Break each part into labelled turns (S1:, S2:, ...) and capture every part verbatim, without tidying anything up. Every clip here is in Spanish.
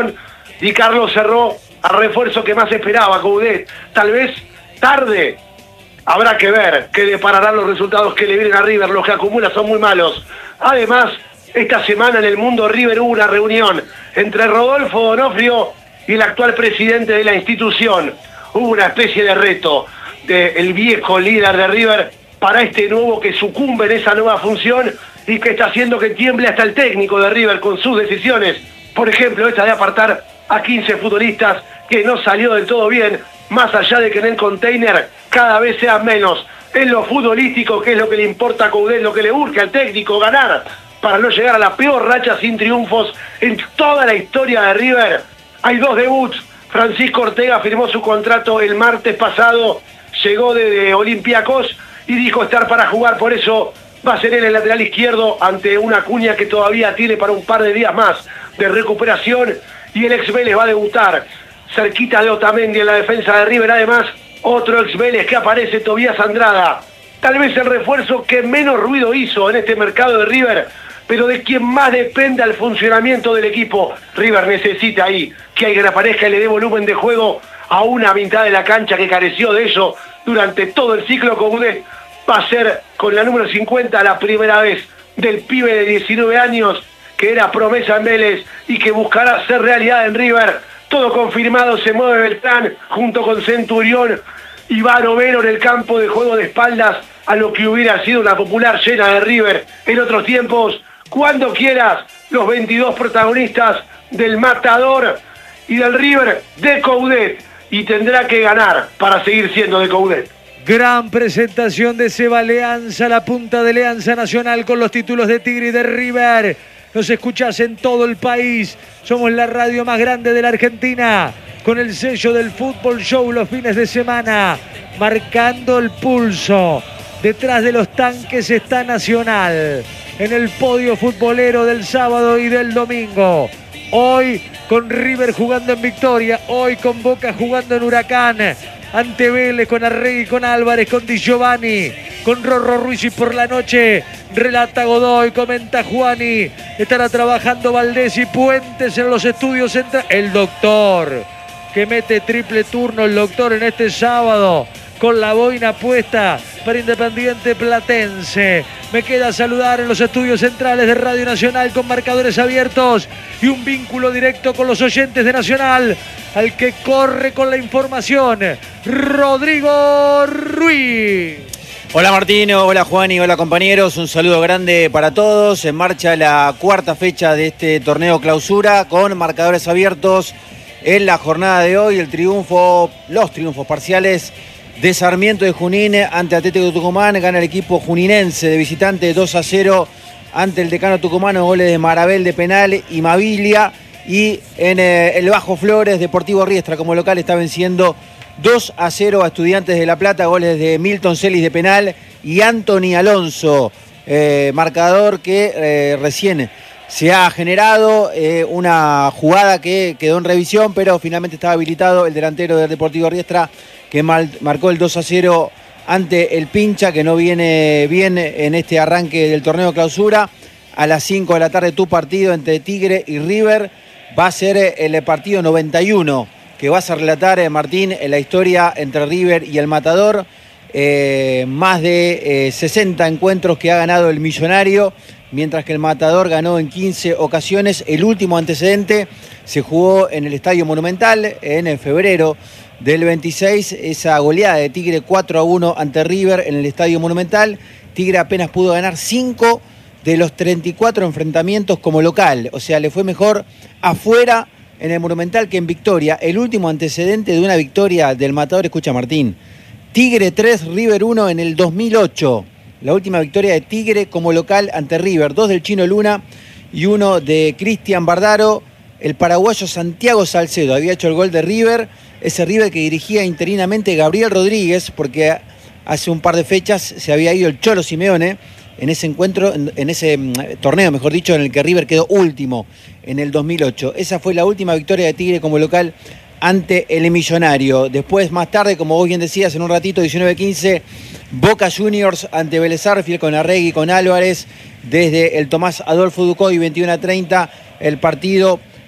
S1: y Carlos cerró al refuerzo que más esperaba, Coudet. Tal vez tarde, habrá que ver qué depararán los resultados que le vienen a River. Los que acumula son muy malos. Además, esta semana en el Mundo River hubo una reunión entre Rodolfo D'Onofrio y el actual presidente de la institución. Hubo una especie de reto del viejo líder de River para este nuevo que sucumbe en esa nueva función y que está haciendo que tiemble hasta el técnico de River con sus decisiones. Por ejemplo, esta de apartar a quince futbolistas que no salió del todo bien, más allá de que en el container cada vez sean menos. En lo futbolístico, que es lo que le importa a Coudet, lo que le urge al técnico, ganar para no llegar a la peor racha sin triunfos en toda la historia de River. Hay dos debuts. Francisco Ortega firmó su contrato el martes pasado, llegó de Olympiacos y dijo estar para jugar, por eso va a ser él el lateral izquierdo ante una Acuña que todavía tiene para un par de días más de recuperación, y el ex Vélez va a debutar cerquita de Otamendi en la defensa de River. Además, otro ex Vélez que aparece, Tobías Andrada, tal vez el refuerzo que menos ruido hizo en este mercado de River, pero de quien más depende al funcionamiento del equipo. River necesita ahí que alguien aparezca y le dé volumen de juego a una mitad de la cancha que careció de ello durante todo el ciclo. Coudet va a ser con la número cincuenta la primera vez del pibe de diecinueve años que era promesa en Vélez y que buscará ser realidad en River. Todo confirmado, se mueve Beltrán junto con Centurión y Barovero en el campo de juego de espaldas a lo que hubiera sido una popular llena de River en otros tiempos. Cuando quieras, los veintidós protagonistas del Matador y del River de Coudet, y tendrá que ganar para seguir siendo de Coudet.
S2: Gran presentación de Seba Alianza, la punta de Alianza Nacional con los títulos de Tigre y de River. Nos escuchás en todo el país. Somos la radio más grande de la Argentina, con el sello del Fútbol Show los fines de semana, marcando el pulso. Detrás de los tanques está Nacional, en el podio futbolero del sábado y del domingo. Hoy con River jugando en Victoria, hoy con Boca jugando en Huracán, ante Vélez, con Arregui, con Álvarez, con Di Giovanni, con Rorro Ruiz, y por la noche relata Godoy, comenta Juani, estará trabajando Valdés y Puentes en los estudios centrales. El doctor, que mete triple turno el doctor en este sábado, con la boina puesta para Independiente Platense. Me queda saludar en los estudios centrales de Radio Nacional con marcadores abiertos y un vínculo directo con los oyentes de Nacional, al que corre con la información, Rodrigo Ruiz.
S3: Hola Martino, hola Juan y hola compañeros, un saludo grande para todos. En marcha la cuarta fecha de este torneo clausura con marcadores abiertos en la jornada de hoy. El triunfo, los triunfos parciales de Sarmiento de Junín ante Atlético de Tucumán. Gana el equipo juninense de visitante dos a cero ante el decano tucumano, goles de Marabel de penal y Maviglia. Y en eh, el Bajo Flores, Deportivo Riestra como local está venciendo dos a cero a Estudiantes de La Plata, goles de Milton Celis de penal y Anthony Alonso, eh, marcador que eh, recién se ha generado, eh, una jugada que quedó en revisión, pero finalmente estaba habilitado el delantero del Deportivo Riestra, que mal, marcó el dos a cero ante el Pincha, que no viene bien en este arranque del torneo clausura. A las cinco de la tarde tu partido entre Tigre y River va a ser el partido noventa y uno, que vas a relatar, eh, Martín, en la historia entre River y el Matador. Eh, más de eh, sesenta encuentros que ha ganado el Millonario, mientras que el Matador ganó en quince ocasiones. El último antecedente se jugó en el Estadio Monumental en febrero del veintiséis, esa goleada de Tigre cuatro a uno ante River en el Estadio Monumental. Tigre apenas pudo ganar cinco de los treinta y cuatro enfrentamientos como local, o sea, le fue mejor afuera en el Monumental que en Victoria. El último antecedente de una victoria del Matador, escucha Martín, Tigre tres, River uno en el dos mil ocho. La última victoria de Tigre como local ante River, dos del Chino Luna y uno de Cristian Bardaro. El paraguayo Santiago Salcedo había hecho el gol de River, ese River que dirigía interinamente Gabriel Rodríguez, porque hace un par de fechas se había ido el Cholo Simeone en ese encuentro, en, en ese torneo, mejor dicho, en el que River quedó último en el dos mil ocho. Esa fue la última victoria de Tigre como local ante el Millonario. Después, más tarde, como vos bien decías, en un ratito, diecinueve quince, Boca Juniors ante Vélez Sarsfield con Arregui y con Álvarez desde el Tomás Adolfo Ducoy, veintiuno a treinta, el partido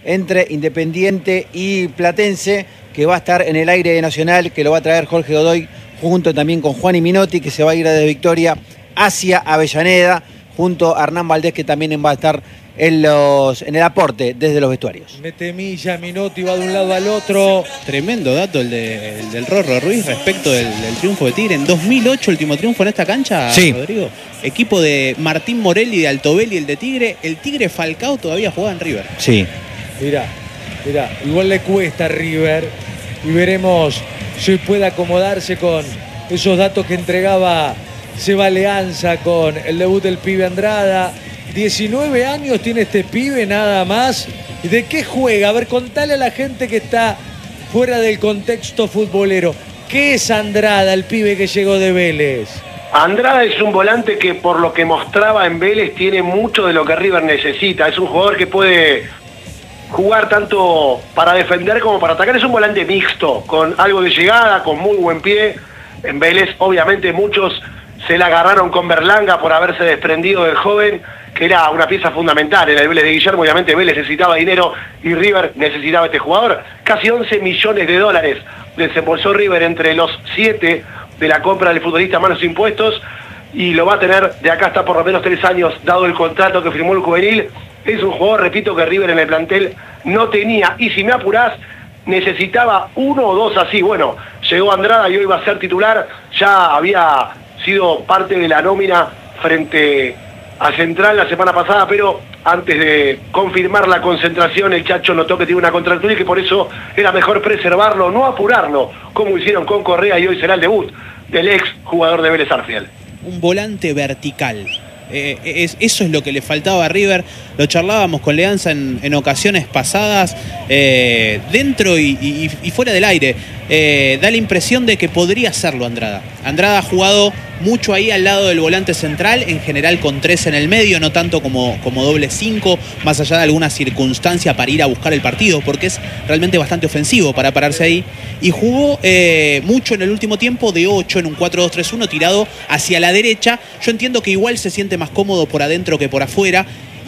S3: entre Independiente y Platense, que va a estar en el aire de Nacional, que lo va a traer Jorge Godoy, junto también con Juan y Minotti, que se va a ir desde Victoria hacia Avellaneda, junto a Hernán Valdés, que también va a estar en, los, en el aporte desde los vestuarios.
S2: Mete milla, Minotti va de un lado al otro.
S4: Tremendo dato el, de, el del Rorro Ruiz respecto del, del triunfo de Tigre. En dos mil ocho, último triunfo en esta cancha,
S3: sí.
S4: Rodrigo. Equipo de Martín Morelli, de Altobelli, el de Tigre. El Tigre Falcao todavía juega en River.
S3: Sí.
S2: Mirá, mirá, igual le cuesta a River. Y veremos si hoy puede acomodarse con esos datos que entregaba Seba Leanza con el debut del pibe Andrada. diecinueve años tiene este pibe nada más. ¿Y de qué juega? A ver, contale a la gente que está fuera del contexto futbolero. ¿Qué es Andrada, el pibe que llegó de Vélez?
S1: Andrada es un volante que, por lo que mostraba en Vélez, tiene mucho de lo que River necesita. Es un jugador que puede jugar tanto para defender como para atacar. Es un volante mixto, con algo de llegada, con muy buen pie. En Vélez, obviamente, muchos se la agarraron con Berlanga por haberse desprendido del joven, que era una pieza fundamental en el Vélez de Guillermo. Obviamente Vélez necesitaba dinero y River necesitaba este jugador. Casi once millones de dólares desembolsó River entre los siete de la compra del futbolista más los impuestos, y lo va a tener de acá hasta por lo menos tres años, dado el contrato que firmó el juvenil. Es un jugador, repito, que River en el plantel no tenía, y si me apurás, necesitaba uno o dos así. Bueno, llegó Andrada y hoy va a ser titular. Ya había sido parte de la nómina frente a Central la semana pasada, pero antes de confirmar la concentración, el Chacho notó que tiene una contractura y que por eso era mejor preservarlo, no apurarlo, como hicieron con Correa, y hoy será el debut del ex jugador de Vélez Sarsfield.
S4: Un volante vertical. Eh, es, eso es lo que le faltaba a River. Lo charlábamos con Leanza en, en ocasiones pasadas, eh, dentro y, y, y fuera del aire. Eh, da la impresión de que podría hacerlo Andrada. Andrada ha jugado mucho ahí al lado del volante central, en general con tres en el medio, no tanto como, como doble cinco, más allá de alguna circunstancia para ir a buscar el partido, porque es realmente bastante ofensivo para pararse ahí. Y jugó eh, mucho en el último tiempo de ocho en un cuatro dos tres uno, tirado hacia la derecha. Yo entiendo que igual se siente más cómodo por adentro que por afuera,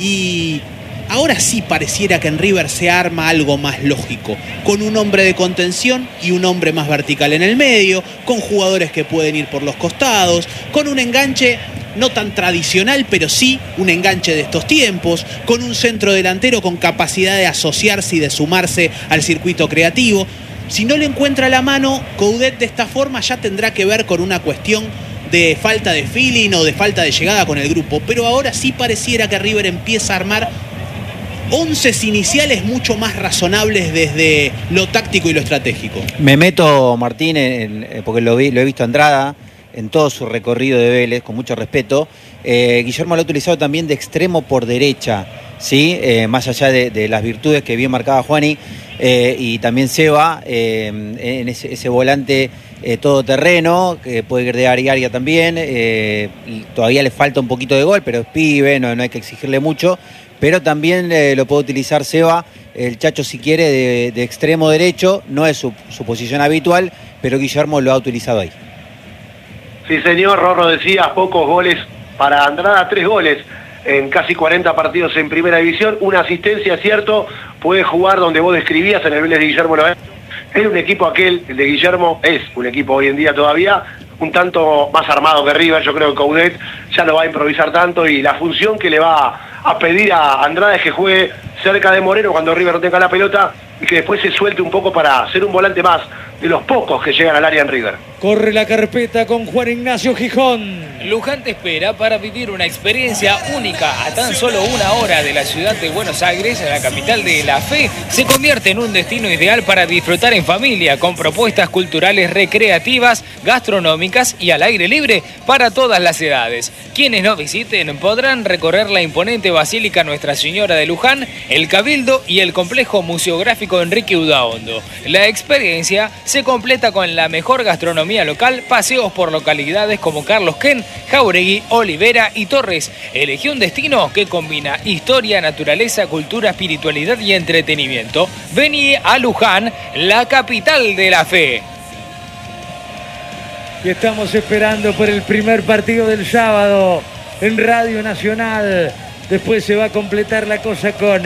S4: y ahora sí pareciera que en River se arma algo más lógico, con un hombre de contención y un hombre más vertical en el medio, con jugadores que pueden ir por los costados, con un enganche no tan tradicional, pero sí un enganche de estos tiempos, con un centro delantero con capacidad de asociarse y de sumarse al circuito creativo. Si no le encuentra la mano, Coudet de esta forma ya tendrá que ver con una cuestión de falta de feeling o de falta de llegada con el grupo, pero ahora sí pareciera que River empieza a armar onces iniciales mucho más razonables desde lo táctico y lo estratégico.
S3: Me meto, Martín, en, en, porque lo, vi, lo he visto a Andrada en todo su recorrido de Vélez, con mucho respeto. Eh, Guillermo lo ha utilizado también de extremo por derecha, ¿sí? Eh, más allá de, de las virtudes que bien marcaba Juani, eh, y también Seba, eh, en ese, ese volante eh, todoterreno, que puede ir de área a área también. Eh, todavía le falta un poquito de gol, pero es pibe, no, no hay que exigirle mucho. Pero también eh, lo puede utilizar Seba, el Chacho si quiere, de, de extremo derecho. No es su, su posición habitual, pero Guillermo lo ha utilizado ahí.
S1: Sí, señor, Rorro decía, pocos goles para Andrada, tres goles en casi cuarenta partidos en primera división, una asistencia, cierto, puede jugar donde vos describías, en el Vélez de Guillermo Loera. Es un equipo aquel, el de Guillermo, es un equipo hoy en día todavía un tanto más armado que River. Yo creo que Coudet ya no va a improvisar tanto, y la función que le va a pedir a Andrada es que juegue cerca de Moreno cuando River no tenga la pelota, y que después se suelte un poco para ser un volante más de los pocos que llegan al área en River.
S2: Corre la carpeta con Juan Ignacio Gijón.
S5: Luján te espera para vivir una experiencia única a tan solo una hora de la ciudad de Buenos Aires, la capital de la fe. Se convierte en un destino ideal para disfrutar en familia, con propuestas culturales, recreativas, gastronómicas y al aire libre para todas las edades. Quienes nos visiten podrán recorrer la imponente Basílica Nuestra Señora de Luján, el Cabildo y el complejo museográfico Enrique Udaondo. La experiencia se completa con la mejor gastronomía local, paseos por localidades como Carlos Ken, Jauregui, Olivera y Torres. Elegí un destino que combina historia, naturaleza, cultura, espiritualidad y entretenimiento. Vení a Luján, la capital de la fe.
S2: Y estamos esperando por el primer partido del sábado en Radio Nacional. Después se va a completar la cosa con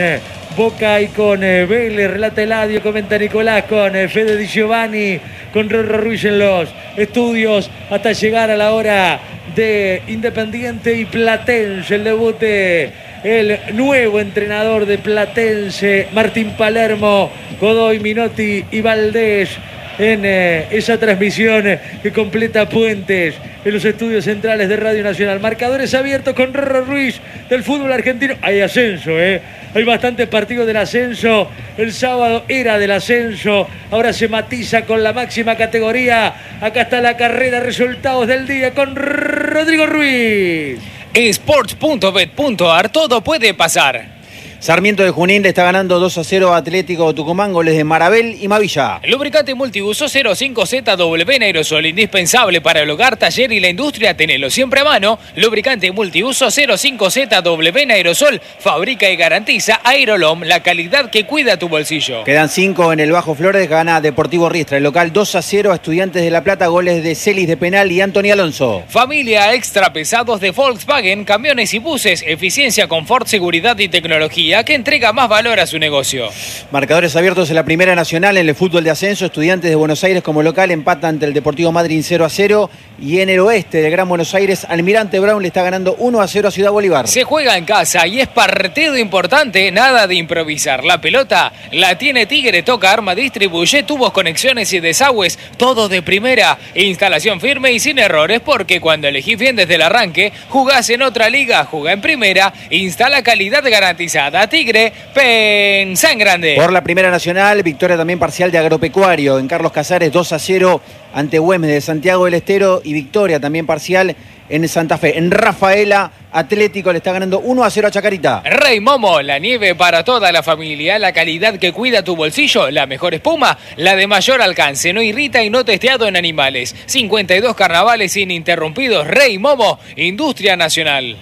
S2: Boca y con eh, Vélez, relata Eladio, comenta Nicolás con eh, Fede Di Giovanni, con Rorro Ruiz en los estudios, hasta llegar a la hora de Independiente y Platense, el debut de el nuevo entrenador de Platense, Martín Palermo, Godoy, Minotti y Valdés, en eh, esa transmisión que completa Puentes en los estudios centrales de Radio Nacional. Marcadores abiertos con Rorro Ruiz del fútbol argentino. Hay ascenso, ¿eh? Hay bastantes partidos del ascenso. El sábado era del ascenso. Ahora se matiza con la máxima categoría. Acá está la carrera, resultados del día con Rodrigo Ruiz.
S5: Sports punto bet punto ar, todo puede pasar.
S3: Sarmiento de Junín le está ganando dos a cero a Atlético Tucumán, goles de Marabel y Mavilla.
S5: Lubricante multiuso cero cinco Z W en aerosol, indispensable para el hogar, taller y la industria, tenelo siempre a mano. Lubricante multiuso cero cinco Z W en aerosol, fabrica y garantiza Aerolom, la calidad que cuida tu bolsillo.
S3: Quedan cinco en el Bajo Flores, gana Deportivo Riestra, el local dos a cero a Estudiantes de La Plata, goles de Celis de penal y Anthony Alonso.
S5: Familia extra pesados de Volkswagen, camiones y buses, eficiencia, confort, seguridad y tecnología que entrega más valor a su negocio.
S3: Marcadores abiertos en la Primera Nacional, en el fútbol de ascenso. Estudiantes de Buenos Aires como local empata ante el Deportivo Madryn cero a cero. Y en el oeste del Gran Buenos Aires, Almirante Brown le está ganando uno a cero a Ciudad Bolívar.
S5: Se juega en casa y es partido importante, nada de improvisar. La pelota la tiene Tigre, toca, arma, distribuye, tubos, conexiones y desagües, todo de primera. Instalación firme y sin errores, porque cuando elegís bien desde el arranque, jugás en otra liga, jugá en primera, instala calidad garantizada. Tigre, pensá en grande.
S3: Por la Primera Nacional, victoria también parcial de Agropecuario en Carlos Casares, dos a cero ante Güemes de Santiago del Estero, y victoria también parcial en Santa Fe. En Rafaela, Atlético le está ganando uno a cero a Chacarita.
S5: Rey Momo, la nieve para toda la familia, la calidad que cuida tu bolsillo, la mejor espuma, la de mayor alcance, no irrita y no testeado en animales. cincuenta y dos carnavales ininterrumpidos. Rey Momo, Industria Nacional.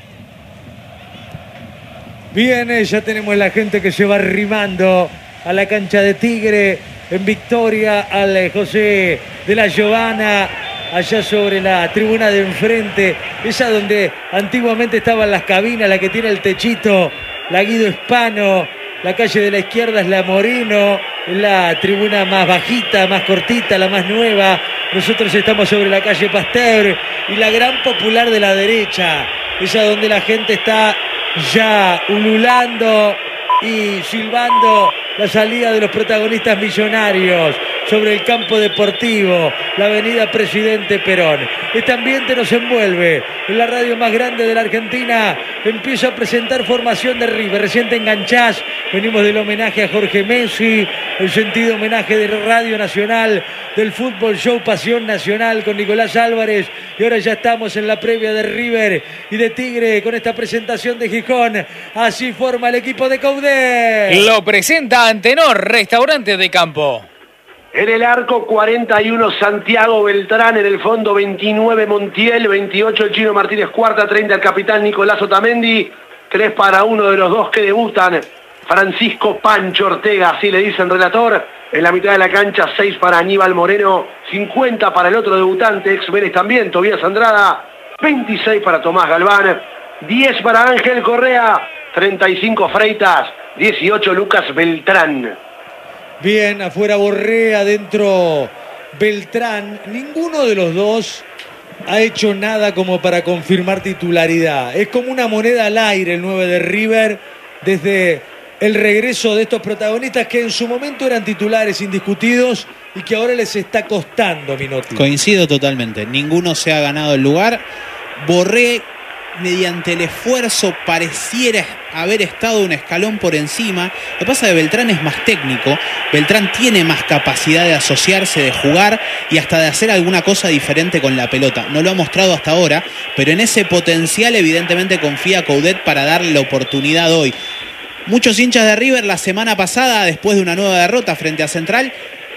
S2: Bien, eh, ya tenemos la gente que se va arrimando a la cancha de Tigre en victoria al eh, José de la Giovana, allá sobre la tribuna de enfrente, esa donde antiguamente estaban las cabinas, la que tiene el techito, la Guido Hispano. La calle de la izquierda es la Moreno, la tribuna más bajita, más cortita, la más nueva. Nosotros estamos sobre la calle Pasteur y la Gran Popular de la derecha, esa donde la gente está ya ululando y silbando la salida de los protagonistas millonarios sobre el campo deportivo, la avenida Presidente Perón. Este ambiente nos envuelve en la radio más grande de la Argentina. Empiezo a presentar formación de River. Recién te enganchás, venimos del homenaje a Jorge Messi, el sentido homenaje de Radio Nacional, del Fútbol Show Pasión Nacional con Nicolás Álvarez, y ahora ya estamos en la previa de River y de Tigre con esta presentación de Gijón. Así forma el equipo de Coudet.
S5: Lo presenta Antenor, restaurante de campo.
S1: En el arco cuarenta y uno Santiago Beltrán, en el fondo veintinueve Montiel, veintiocho el Chino Martínez Cuarta, treinta el capitán Nicolás Otamendi, tres para uno de los dos que debutan, Francisco Pancho Ortega, así le dicen relator. En la mitad de la cancha, seis para Aníbal Moreno, cincuenta para el otro debutante, ex Vélez también, Tobías Andrada, veintiséis para Tomás Galván, diez para Ángel Correa, treinta y cinco Freitas, dieciocho Lucas Beltrán.
S2: Bien, afuera Borré, adentro Beltrán. Ninguno de los dos ha hecho nada como para confirmar titularidad. Es como una moneda al aire el nueve de River desde el regreso de estos protagonistas que en su momento eran titulares indiscutidos y que ahora les está costando, Minotti.
S4: Coincido totalmente. Ninguno se ha ganado el lugar. Borré, mediante el esfuerzo, pareciera haber estado un escalón por encima. Lo que pasa es que Beltrán es más técnico. Beltrán tiene más capacidad de asociarse, de jugar y hasta de hacer alguna cosa diferente con la pelota. No lo ha mostrado hasta ahora, pero en ese potencial evidentemente confía Coudet para darle la oportunidad hoy. Muchos hinchas de River la semana pasada, después de una nueva derrota frente a Central,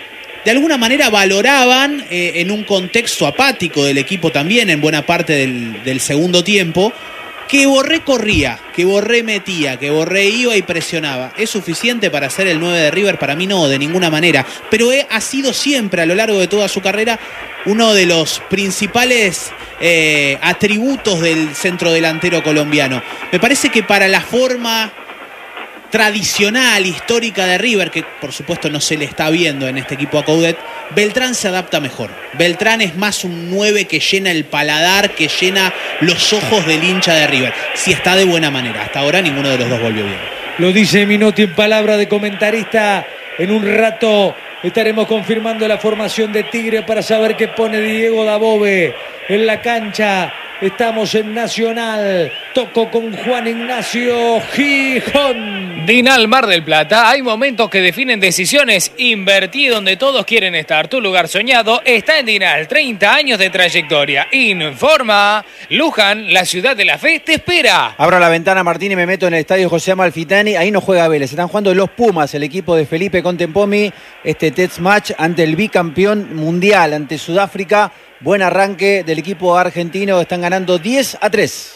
S4: de alguna manera valoraban eh, en un contexto apático del equipo también en buena parte del, del segundo tiempo, que Borré corría, que Borré metía, que Borré iba y presionaba. ¿Es suficiente para ser el nueve de River? Para mí no, de ninguna manera. Pero he, ha sido siempre a lo largo de toda su carrera uno de los principales eh, atributos del centrodelantero colombiano. Me parece que para la forma tradicional, histórica de River, que por supuesto no se le está viendo en este equipo a Coudet, Beltrán se adapta mejor. Beltrán es más un nueve que llena el paladar, que llena los ojos del hincha de River, si está de buena manera. Hasta ahora ninguno de los dos volvió bien.
S2: Lo dice Minotti en palabra de comentarista. En un rato estaremos confirmando la formación de Tigre para saber qué pone Diego Dabove en la cancha. Estamos en Nacional. Toco con Juan Ignacio Gijón.
S5: Dinal Mar del Plata. Hay momentos que definen decisiones. Invertí donde todos quieren estar. Tu lugar soñado está en Dinal. treinta años de trayectoria. Informa. Luján, la ciudad de la fe, te espera.
S3: Abro la ventana, Martín, y me meto en el estadio José Amalfitani. Ahí no juega Vélez. Están jugando los Pumas, el equipo de Felipe Contempomi. Este test match ante el bicampeón mundial, ante Sudáfrica. Buen arranque del equipo argentino. Están ganando diez a tres.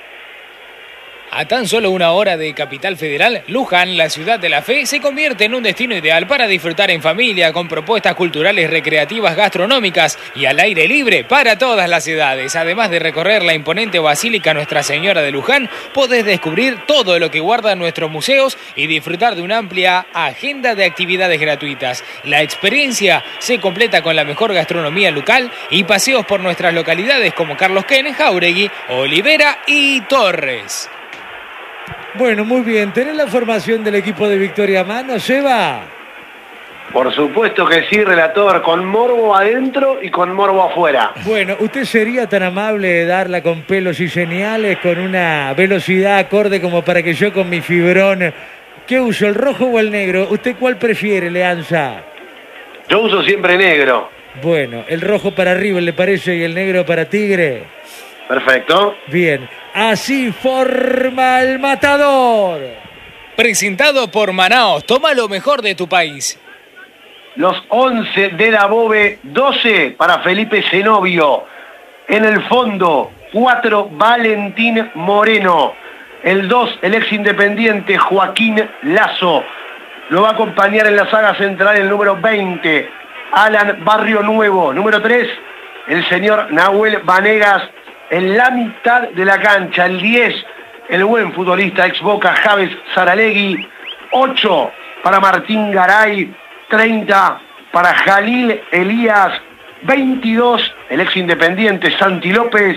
S5: A tan solo una hora de Capital Federal, Luján, la ciudad de la fe, se convierte en un destino ideal para disfrutar en familia con propuestas culturales, recreativas, gastronómicas y al aire libre para todas las edades. Además de recorrer la imponente Basílica Nuestra Señora de Luján, podés descubrir todo lo que guardan nuestros museos y disfrutar de una amplia agenda de actividades gratuitas. La experiencia se completa con la mejor gastronomía local y paseos por nuestras localidades como Carlos Ken, Jauregui, Olivera y Torres.
S2: Bueno, muy bien. ¿Tenés la formación del equipo de Victoria a mano, Seba?
S1: Por supuesto que sí, relator, con morbo adentro y con morbo afuera.
S2: Bueno, ¿usted sería tan amable de darla con pelos y señales, con una velocidad acorde como para que yo con mi fibrón... ¿Qué uso, el rojo o el negro? ¿Usted cuál prefiere, Leanza?
S1: Yo uso siempre negro.
S2: Bueno, el rojo para River, ¿le parece? ¿Y el negro para Tigre?
S1: Perfecto.
S2: Bien, así forma el matador.
S5: Presentado por Manaos, toma lo mejor de tu país.
S1: Los once de Dabove, doce para Felipe Zenobio. En el fondo, cuatro Valentín Moreno. El dos, el ex independiente Joaquín Lazo. Lo va a acompañar en la saga central el número veinte, Alan Barrio Nuevo. Número tres, el señor Nahuel Vanegas. En la mitad de la cancha, el diez, el buen futbolista ex Boca Javes Saralegui. ocho para Martín Garay. treinta para Jalil Elías. veintidós, el ex independiente Santi López.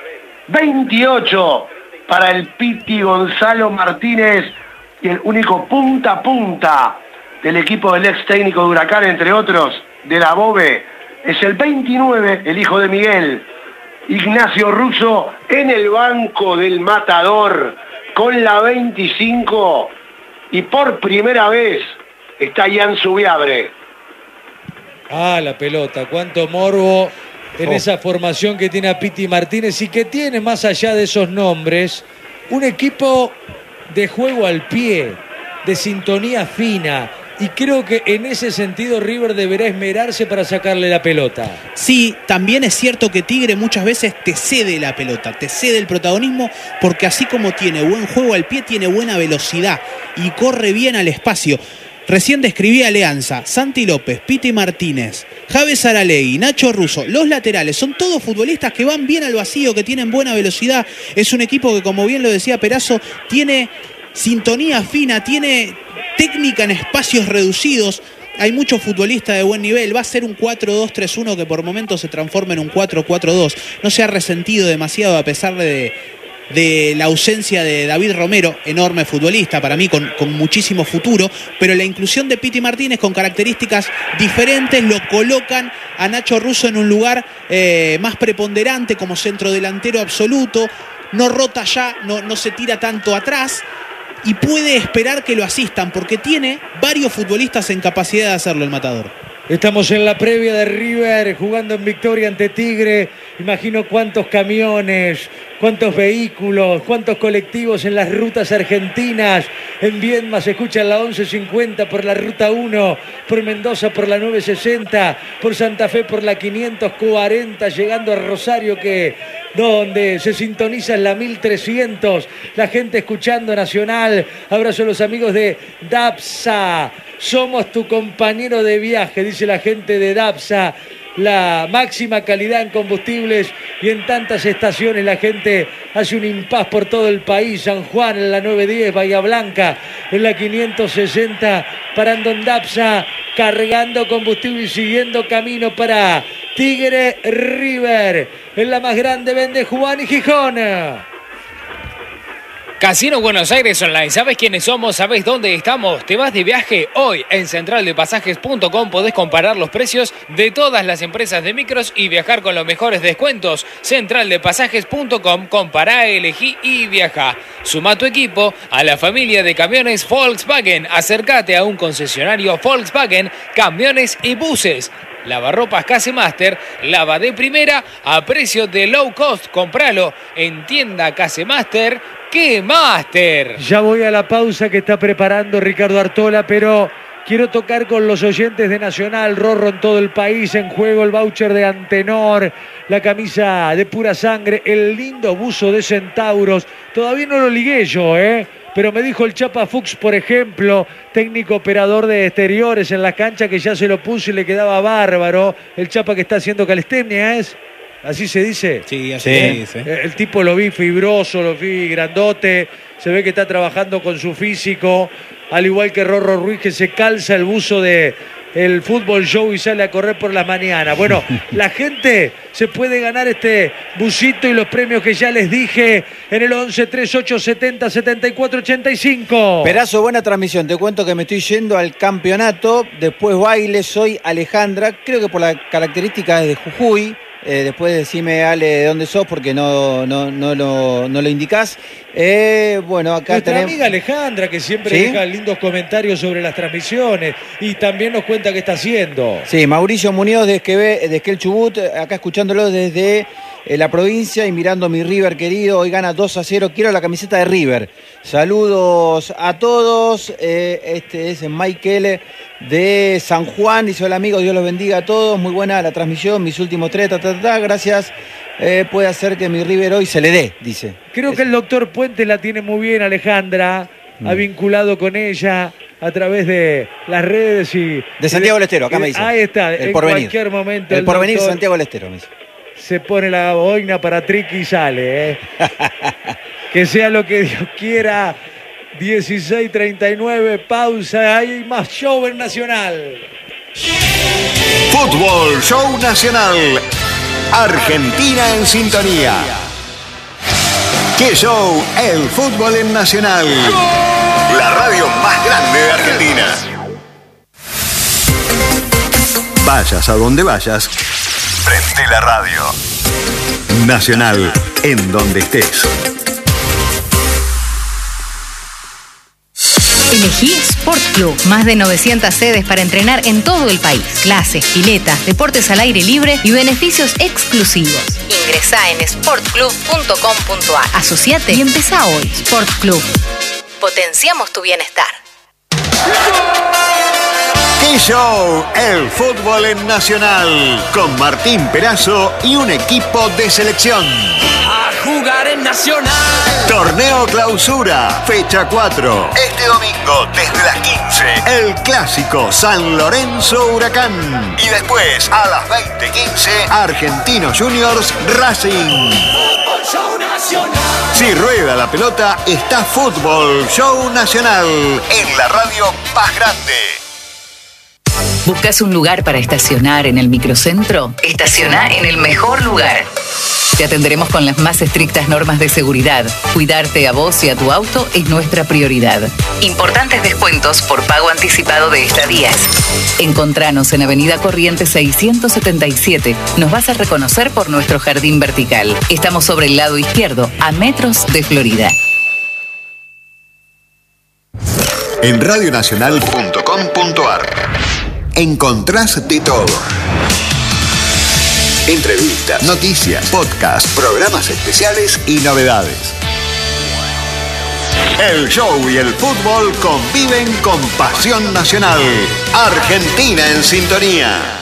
S1: veintiocho para el Piti Gonzalo Martínez. Y el único punta a punta del equipo del ex técnico de Huracán, entre otros, de Dabove, es el veintinueve, el hijo de Miguel, Ignacio Russo, en el banco del matador con la veinticinco, y por primera vez está Ian Subiabre.
S2: Ah, la pelota, cuánto morbo en
S3: Oh.
S2: esa formación que tiene a Piti Martínez y que tiene, más allá de esos nombres, un equipo de juego al pie, de sintonía fina. Y creo que en ese sentido River deberá esmerarse para sacarle la pelota.
S4: Sí, también es cierto que Tigre muchas veces te cede la pelota, te cede el protagonismo, porque así como tiene buen juego al pie, tiene buena velocidad y corre bien al espacio. Recién describí Alianza, Santi López, Piti Martínez, Javes Saralegui, Nacho Russo, los laterales, son todos futbolistas que van bien al vacío, que tienen buena velocidad. Es un equipo que, como bien lo decía Perazo, tiene sintonía fina, tiene técnica en espacios reducidos. Hay muchos futbolistas de buen nivel. Va a ser un cuatro dos tres uno que por momentos se transforma en un cuatro cuatro dos. No se ha resentido demasiado a pesar de, de la ausencia de David Romero, enorme futbolista para mí, con, con muchísimo futuro, pero la inclusión de Piti Martínez con características diferentes lo colocan a Nacho Russo en un lugar eh, más preponderante como centrodelantero absoluto. No rota ya, no, no se tira tanto atrás y puede esperar que lo asistan porque tiene varios futbolistas en capacidad de hacerlo el matador.
S2: Estamos en la previa de River jugando en victoria ante Tigre. Imagino cuántos camiones, cuántos vehículos, cuántos colectivos en las rutas argentinas. En Viedma se escucha la once cincuenta por la ruta uno, por Mendoza por la nueve sesenta, por Santa Fe por la quinientos cuarenta, llegando a Rosario, que donde se sintoniza en la mil trescientos. La gente escuchando Nacional. Abrazo a los amigos de Dapsa. Somos tu compañero de viaje, dice la gente de Dapsa. la máxima calidad en combustibles y en tantas estaciones la gente hace un impas por todo el país. San Juan en la novecientos diez, Bahía Blanca en la quinientos sesenta, parando en Dapsa, cargando combustible y siguiendo camino para Tigre River. En la más grande vende Juan y Gijón.
S5: Casino Buenos Aires Online. ¿Sabes quiénes somos? ¿Sabes dónde estamos? ¿Te vas de viaje? Hoy en central de pasajes punto com podés comparar los precios de todas las empresas de micros y viajar con los mejores descuentos. central de pasajes punto com, compará, elegí y viaja. Suma tu equipo a la familia de camiones Volkswagen. Acércate a un concesionario Volkswagen, camiones y buses. Lavarropas Casemaster, lava de primera a precio de low cost. Compralo en tienda Casemaster. ¡Qué Master!
S2: Ya voy a la pausa que está preparando Ricardo Artola, pero quiero tocar con los oyentes de Nacional, Rorro en todo el país, en juego el voucher de Antenor, la camisa de Pura Sangre, el lindo buzo de Centauros. Todavía no lo ligué yo, ¿eh? Pero me dijo el Chapa Fuchs, por ejemplo, técnico operador de exteriores en la cancha, que ya se lo puso y le quedaba bárbaro. El Chapa que está haciendo calistenia, ¿es? ¿Así se dice?
S4: Sí, así
S2: ¿Eh?
S4: se dice.
S2: El tipo lo vi fibroso, lo vi grandote, se ve que está trabajando con su físico, al igual que Rorro Ruiz, que se calza el buzo de el Fútbol Show y sale a correr por las mañanas. Bueno, la gente se puede ganar este busito y los premios que ya les dije en el once treinta y ocho setenta setenta y cuatro ochenta y cinco.
S3: Perazo, buena transmisión. Te cuento que me estoy yendo al campeonato, después baile, soy Alejandra, creo que por las características de Jujuy. Eh, después decime, Ale, de dónde sos, porque no, no, no, lo, no lo indicás. Eh, bueno, acá
S2: Nuestra
S3: tenemos...
S2: amiga Alejandra, que siempre
S3: ¿Sí?
S2: deja lindos comentarios sobre las transmisiones y también nos cuenta qué está haciendo.
S3: Sí, Mauricio Muñoz de Esquel, de Esquel Chubut, acá escuchándolo desde eh, la provincia y mirando mi River querido. Hoy gana dos a cero, quiero la camiseta de River. Saludos a todos. Eh, este es Michael de San Juan, dice hola amigos, Dios los bendiga a todos. Muy buena la transmisión, mis últimos tres, ta, ta, ta, gracias. Eh, puede hacer que mi River hoy se le dé, dice.
S2: Creo que el doctor Puente la tiene muy bien, Alejandra. Mm. Ha vinculado con ella a través de las redes y...
S3: De Santiago del Estero, acá me dice.
S2: Ahí está,
S3: el
S2: en
S3: porvenir.
S2: cualquier momento.
S3: El,
S2: el
S3: porvenir
S2: doctor
S3: Santiago del Estero, me dice.
S2: Se pone la boina para Triqui y sale, ¿eh? Que sea lo que Dios quiera. dieciséis treinta y nueve, pausa, hay más show en Nacional.
S6: Fútbol Show Nacional. Argentina en sintonía. ¡Qué show! El fútbol en Nacional. La radio más grande de Argentina. Vayas a donde vayas, prende la radio. Nacional, en donde estés.
S7: Elegí Sport Club. Más de novecientas sedes para entrenar en todo el país. Clases, piletas, deportes al aire libre y beneficios exclusivos. Ingresá en sport club punto com punto a r. Asociate y empezá hoy. Sport Club. Potenciamos tu bienestar.
S6: ¡Qué show! El fútbol en Nacional. Con Martín Perazo y un equipo de selección.
S8: A jugar en Nacional.
S6: Torneo Clausura, fecha cuatro. Este domingo desde las quince. El clásico San Lorenzo Huracán. Y después a las veinte quince, Argentinos Juniors Racing.
S8: Fútbol Show Nacional.
S6: Si rueda la pelota, está Fútbol Show Nacional. En la radio más grande.
S7: ¿Buscas un lugar para estacionar en el microcentro? Estaciona en el mejor lugar. Te atenderemos con las más estrictas normas de seguridad. Cuidarte a vos y a tu auto es nuestra prioridad. Importantes descuentos por pago anticipado de estadías. Encontranos en Avenida Corrientes seiscientos setenta y siete. Nos vas a reconocer por nuestro jardín vertical. Estamos sobre el lado izquierdo, a metros de Florida.
S6: En radionacional punto com punto a r encontrás de todo. Entrevistas, noticias, podcasts, programas especiales y novedades. El show y el fútbol conviven con pasión nacional. Argentina en sintonía.